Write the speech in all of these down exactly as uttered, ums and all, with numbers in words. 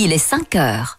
Il est cinq heures.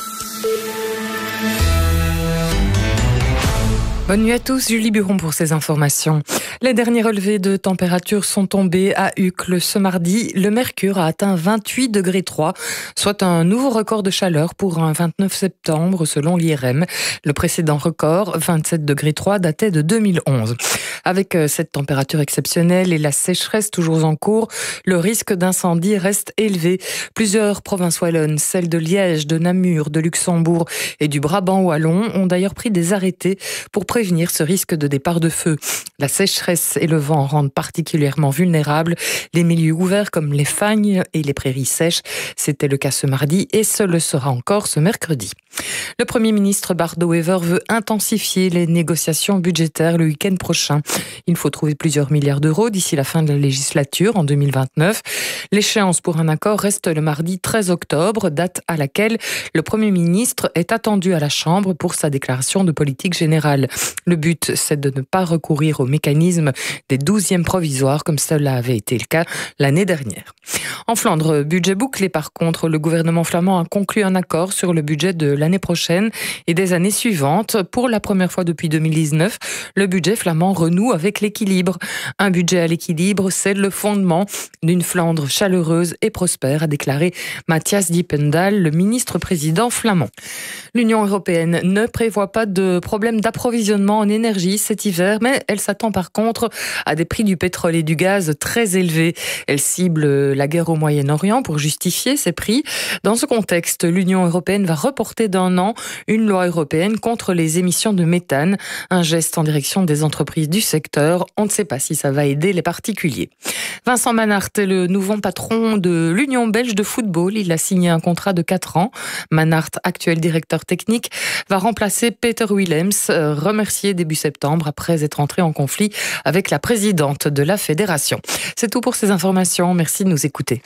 Bonne nuit à tous, Julie Buron pour ces informations. Les derniers relevés de température sont tombés à Uccle ce mardi. Le mercure a atteint vingt-huit degrés trois, soit un nouveau record de chaleur pour un vingt-neuf septembre selon l'I R M. Le précédent record, vingt-sept degrés trois, datait de deux mille onze. Avec cette température exceptionnelle et la sécheresse toujours en cours, le risque d'incendie reste élevé. Plusieurs provinces wallonnes, celles de Liège, de Namur, de Luxembourg et du Brabant wallon, ont d'ailleurs pris des arrêtés pour prévenir ce risque de départ de feu. La sécheresse et le vent rendent particulièrement vulnérables les milieux ouverts comme les fagnes et les prairies sèches. C'était le cas ce mardi et ce le sera encore ce mercredi. Le Premier ministre Bardo Wever veut intensifier les négociations budgétaires le week-end prochain. Il faut trouver plusieurs milliards d'euros d'ici la fin de la législature en deux mille vingt-neuf. L'échéance pour un accord reste le mardi treize octobre, date à laquelle le Premier ministre est attendu à la Chambre pour sa déclaration de politique générale. Le but, c'est de ne pas recourir au mécanisme des douzièmes provisoires comme cela avait été le cas l'année dernière. En Flandre, budget bouclé par contre, le gouvernement flamand a conclu un accord sur le budget de l'année prochaine et des années suivantes. Pour la première fois depuis deux mille dix-neuf, le budget flamand renoue avec l'équilibre. Un budget à l'équilibre, c'est le fondement d'une Flandre chaleureuse et prospère, a déclaré Matthias Diependal, le ministre-président flamand. L'Union européenne ne prévoit pas de problème d'approvisionnement en énergie cet hiver, mais elle s'attend par contre à des prix du pétrole et du gaz très élevés. Elle cible la guerre au Moyen-Orient pour justifier ces prix. Dans ce contexte, l'Union européenne va reporter d'un an une loi européenne contre les émissions de méthane, un geste en direction des entreprises du secteur. On ne sait pas si ça va aider les particuliers. Vincent Manhart est le nouveau patron de l'Union belge de football. Il a signé un contrat de quatre ans. Manhart, actuel directeur technique, va remplacer Peter Willems, remercié début septembre après être entré en conflit avec la présidente de la fédération. C'est tout pour ces informations. Merci de nous écouter.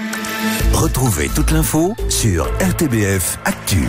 Retrouvez toute l'info sur R T B F Actu.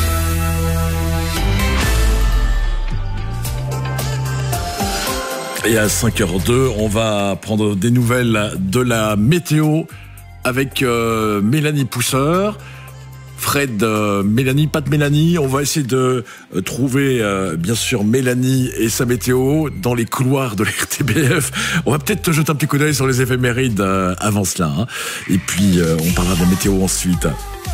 Et à cinq heures deux, on va prendre des nouvelles de la météo avec euh, Mélanie Pousseur. Fred, euh, Mélanie, pas de Mélanie. On va essayer de euh, trouver, euh, bien sûr, Mélanie et sa météo dans les couloirs de la R T B F. On va peut-être te jeter un petit coup d'œil sur les éphémérides euh, avant cela. Hein. Et puis, euh, on parlera de la météo ensuite.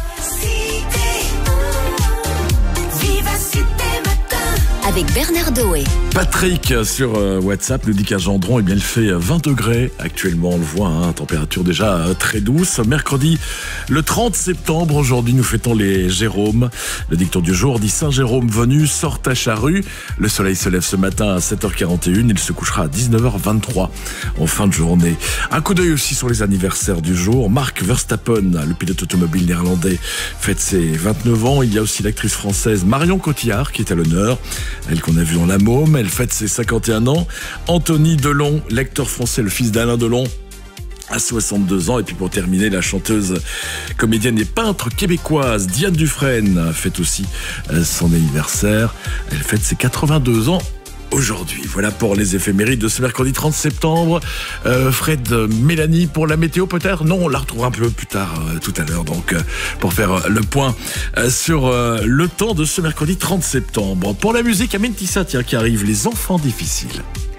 Avec Bernard Doé. Patrick sur euh, WhatsApp nous dit qu'à Gendron, eh bien, il fait vingt degrés actuellement, on le voit, hein, température déjà euh, très douce. Mercredi, le trente septembre, aujourd'hui, nous fêtons les Jérômes. Le dicton du jour dit Saint-Jérôme venu, sort ta charrue. Le soleil se lève ce matin à sept heures quarante et une, il se couchera à dix-neuf heures vingt-trois en fin de journée. Un coup d'œil aussi sur les anniversaires du jour. Mark Verstappen, le pilote automobile néerlandais, fête ses vingt-neuf ans. Il y a aussi l'actrice française Marion Cotillard qui est à l'honneur. Elle qu'on a vue dans La Môme, elle fête ses cinquante et un ans. Anthony Delon, l'acteur français, le fils d'Alain Delon, à soixante-deux ans. Et puis pour terminer, la chanteuse, comédienne et peintre québécoise Diane Dufresne fête aussi son anniversaire. Elle fête ses quatre-vingt-deux ans aujourd'hui. Voilà pour les éphémérides de ce mercredi trente septembre. Euh, Fred, Mélanie pour la météo peut-être? Non, on la retrouvera un peu plus tard euh, tout à l'heure donc euh, pour faire euh, le point euh, sur euh, le temps de ce mercredi trente septembre. Pour la musique, Amin Tissa, tiens, qui arrive, Les Enfants Difficiles.